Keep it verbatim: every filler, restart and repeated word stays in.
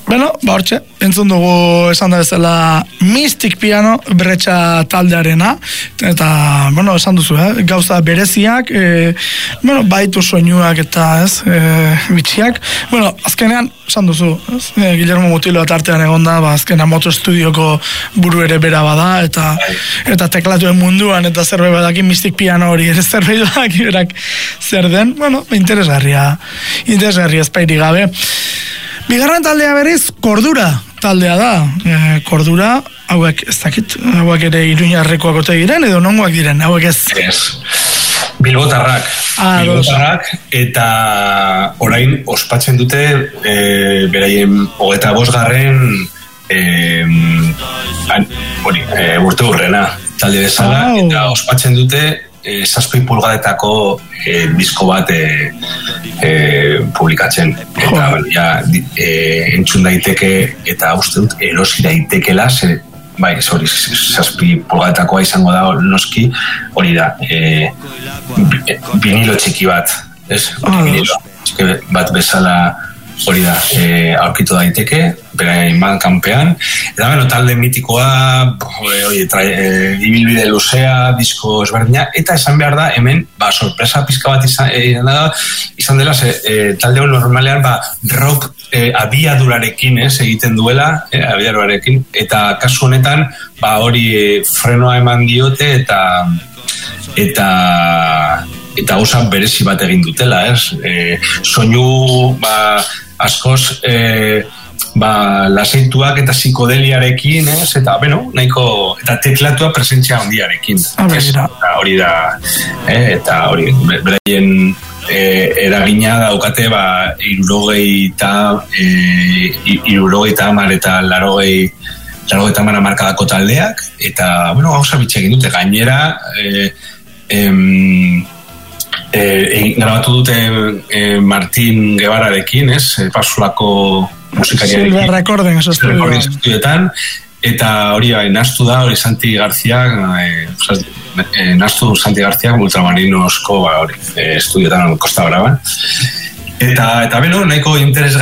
Beno, ba hortxe, entzun dugu esan da bezala Mystic Piano Bretxa taldearena, eta, bueno, esan duzu, eh? Gauza bereziak, e, bueno, baitu soinuak eta, ez, e, bitxiak. Bueno, azkenean, esan duzu, ez? E, Guillermo Mutilo atartean egonda, ba, azkenean Moto Studioko buru ere bera bada, eta eta teklatuen munduan, eta zerbait badakin Mystic Piano hori, ere zerbait badakin berak zer den, bueno, interesgarria, interesgarria ezpairi gabe. Bigarren taldea berriz, Kordura taldea da. E, Kordura, hauek ez dakit, hauek ere Iruñarrekoak ote diren, edo nongoak diren, hauek ez? Ez. Bilbotarrak. Ah, Bilbotarrak, eta orain ospatzen dute e, beraien hogeita bosgarren e, hori, e, urte hurrena talde bezala, oh. Eta ospatzen dute E, zazpi pulgadetako e, disko bat e, e, publikatzen. Eta oh. ja, e, entzun daiteke eta uste dut erosi daitekela, ze, bai, hori zazpi pulgadetakoa izango da noski, hori da, e, vinilo txiki bat, ez? Oh, vinilo bat bezala hori da, e, aurkitu daiteke, beraien kanpean, eta beno, talde mitikoa, hori, e, ibilbide luzea, disko ezberdina, eta esan behar da, hemen, ba, sorpresa pizka bat izan, e, da, izan dela, ze, e, talde hori normalean, ba, rock e, abiadurarekin, ez, egiten duela, e, abiadurarekin, eta kasu honetan, ba, hori e, frenoa eman diote, eta eta eta gauza berezi bat egin dutela, ez? E, soinu, ba, askoz, e, ba, laseituak eta psikodeliarekin, ez? Eta, beno, nahiko, eta teklatua presentzia handiarekin. Eta hori da, eh? Eta hori, beraien e, eragina daukate, ba, irurogei eta, e, irurogei eta amar eta larogei, larogei eta amar markadako taldeak, eta, bueno, gauza bitxe egin dute, gainera, e, em, E, grabatu dute e, Martin Guevararekin, ez? E, Pasulako musikariarekin. Silver Recording, eso estudioetan. Eta hori, e, nastu da, hori Santi García, e, e, nastu Santi García, Ultramarinosko, ba, hori, e, estudioetan Costa Brava. Eta, eta beno, nahiko interes